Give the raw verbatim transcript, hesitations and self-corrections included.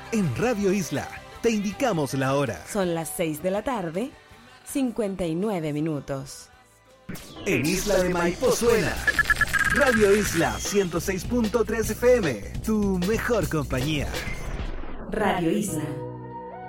En Radio Isla te indicamos la hora. Son las seis de la tarde, cincuenta y nueve minutos. En Isla de Maipo suena Radio Isla ciento seis punto tres F M, tu mejor compañía. Radio Isla.